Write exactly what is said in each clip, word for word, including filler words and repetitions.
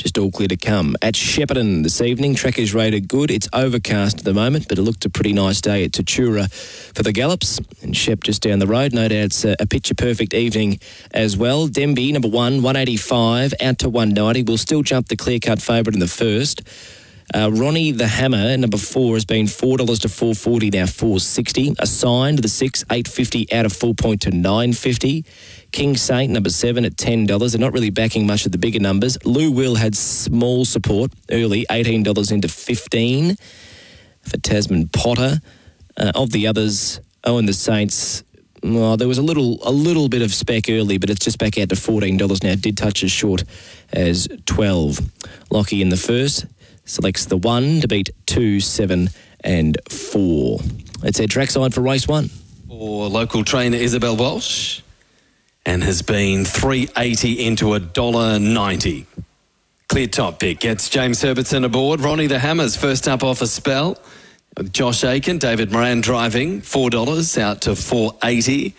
Just all clear to come. At Shepparton this evening, track is rated good. It's overcast at the moment, but it looked a pretty nice day at Tatura for the Gallops. And Shep just down the road. No doubt it's a, a picture-perfect evening as well. Denby, number one, one eighty-five, out to one ninety. Will still jump the clear-cut favourite in the first. Uh, Ronnie the Hammer, number four, has been four dollars to four forty, now four sixty. Assigned, the six, eight fifty, out of full point to nine fifty. King Saint, number seven, at ten dollars. They're not really backing much of the bigger numbers. Lou Will had small support early, eighteen dollars into fifteen for Tasman Potter. Uh, of the others, Owen the Saints, well, there was a little a little bit of spec early, but it's just back out to fourteen dollars now. It did touch as short as twelve. Lockie in the first selects the one to beat two, seven and four. It's our trackside for race one. For local trainer Isabel Walsh, and has been three eighty into one dollar ninety. Clear top pick gets James Herbertson aboard. Ronnie the Hammer's first up off a spell. Josh Aiken, David Moran driving, four dollars out to four eighty.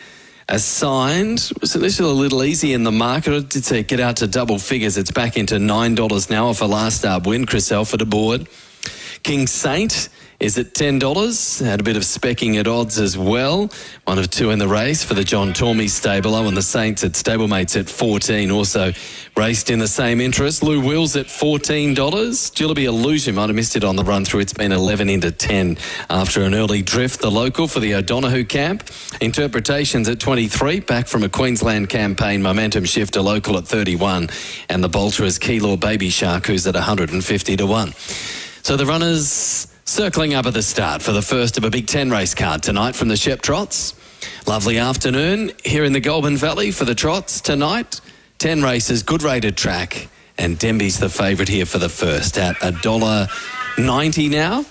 Assigned was initially a little easy in the market. It did say get out to double figures. It's back into nine dollars now off a last start win. Chris Elford aboard. King Saint is at ten dollars. Had a bit of specking at odds as well. One of two in the race for the John Tormey stable. Oh, and the Saints at stablemates at fourteen. Also raced in the same interest. Lou Wills at fourteen dollars. Jillaby Illusion might have missed it on the run through. It's been eleven into ten after an early drift. The local for the O'Donoghue camp. Interpretations at twenty-three. Back from a Queensland campaign. Momentum Shifter local at thirty-one. And the bolter is Keylor Baby Shark, who's at one hundred fifty to one. So the runners circling up at the start for the first of a Big Ten race card tonight from the Shep Trots. Lovely afternoon here in the Goulburn Valley for the Trots tonight. Ten races, good rated track, and Denby's the favourite here for the first at one dollar ninety now.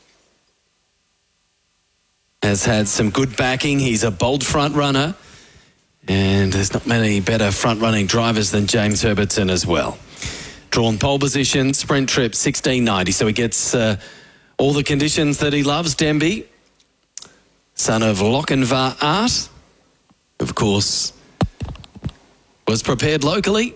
Has had some good backing. He's a bold front runner, and there's not many better front running drivers than James Herbertson as well. Drawn pole position, sprint trip sixteen ninety, so he gets uh, all the conditions that he loves. Denby, son of Lochinvar Art, of course, was prepared locally,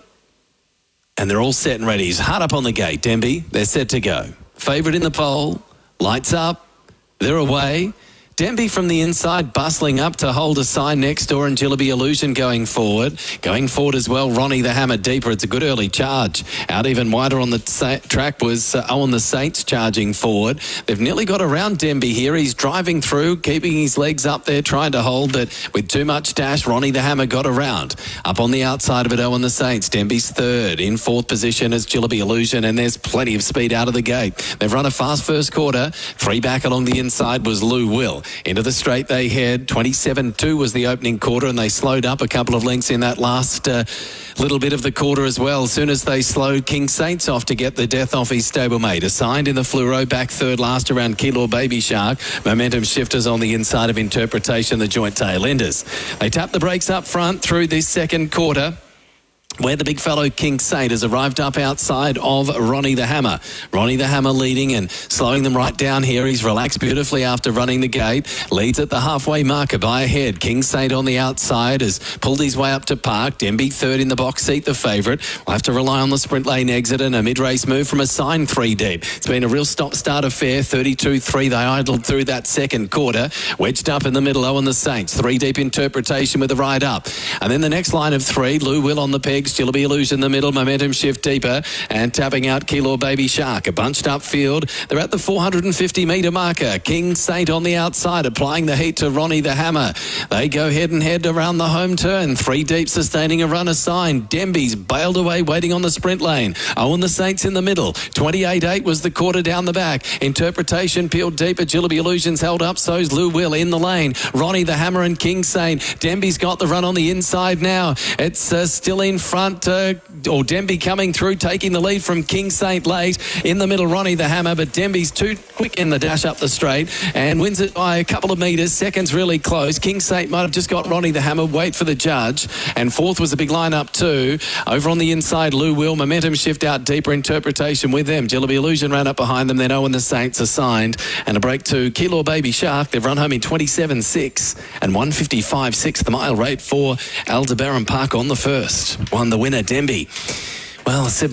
and they're all set and ready. He's hard up on the gate, Denby. They're set to go. Favourite in the pole, lights up, they're away. Denby from the inside, bustling up to hold a sign next door, and Jillaby Illusion going forward. Going forward as well, Ronnie the Hammer deeper. It's a good early charge. Out even wider on the sa- track was uh, Owen the Saints charging forward. They've nearly got around Denby here. He's driving through, keeping his legs up there, trying to hold, but with too much dash, Ronnie the Hammer got around. Up on the outside of it, Owen the Saints. Denby's third. In fourth position is Jillaby Illusion, and there's plenty of speed out of the gate. They've run a fast first quarter. Three back along the inside was Lou Will. Into the straight they head. twenty-seven two was the opening quarter, and they slowed up a couple of lengths in that last uh, little bit of the quarter as well. As soon as they slowed King Saints off to get the death off his stablemate. Assigned in the fluoro, back third last around Keylor Baby Shark. Momentum Shifters on the inside of Interpretation, the joint tail enders. They tap the brakes up front through this second quarter, where the big fellow King Saint has arrived up outside of Ronnie the Hammer. Ronnie the Hammer leading and slowing them right down here. He's relaxed beautifully after running the gate. Leads at the halfway marker by a head. King Saint on the outside has pulled his way up to park. Denby third in the box seat, the favourite. Will have to rely on the sprint lane exit and a mid-race move from a sign three deep. It's been a real stop-start affair. thirty-two three. They idled through that second quarter. Wedged up in the middle, Owen the Saints. Three deep Interpretation with the ride up. And then the next line of three, Lou Will on the peg. Jillaby Illusion in the middle, Momentum Shift deeper, and tapping out Keylor Baby Shark. A bunched up field. They're at the four hundred fifty metre marker. King Saint on the outside, applying the heat to Ronnie the Hammer. They go head and head around the home turn. Three deep, sustaining a run assigned. Denby's bailed away, waiting on the sprint lane. Owen the Saints in the middle. twenty-eight eight was the quarter down the back. Interpretation peeled deeper. Jillaby Illusion's held up. So's Lou Will in the lane. Ronnie the Hammer and King Saint. Denby's got the run on the inside now. It's uh, still in front. Uh, or Denby coming through, taking the lead from King Saint late. In the middle, Ronnie the Hammer, but Denby's too quick in the dash up the straight and wins it by a couple of metres. Second's really close. King Saint might have just got Ronnie the Hammer. Wait for the judge. And fourth was a big line-up too. Over on the inside, Lou Will. Momentum Shift out deeper. Interpretation with them. Jillaby Illusion ran up behind them. Then Owen the Saints assigned. And a break to Keylor Baby Shark. They've run home in twenty-seven six and one fifty-five six the mile rate for Aldebaran Park on the first. Won the winner, Denby. Well,